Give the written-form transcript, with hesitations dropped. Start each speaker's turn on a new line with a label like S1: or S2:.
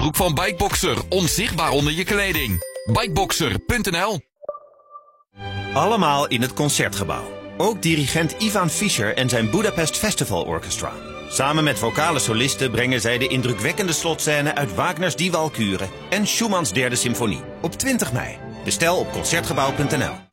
S1: onderbroek van Bikeboxer. Onzichtbaar onder je kleding. Bikeboxer.nl.
S2: Allemaal in het Concertgebouw. Ook dirigent Ivan Fischer en zijn Budapest Festival Orchestra. Samen met vocale solisten brengen zij de indrukwekkende slotscène uit Wagners Die Walküre en Schumanns derde symfonie. Op 20 mei. Bestel op Concertgebouw.nl.